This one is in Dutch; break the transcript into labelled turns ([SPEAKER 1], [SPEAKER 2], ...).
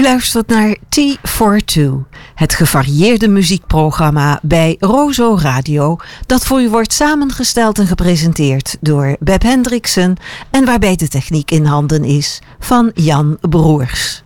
[SPEAKER 1] luistert naar T42, het gevarieerde muziekprogramma bij Rozo Radio, dat voor u wordt samengesteld en gepresenteerd door Beb Hendriksen en waarbij de techniek in handen is van Jan Broers.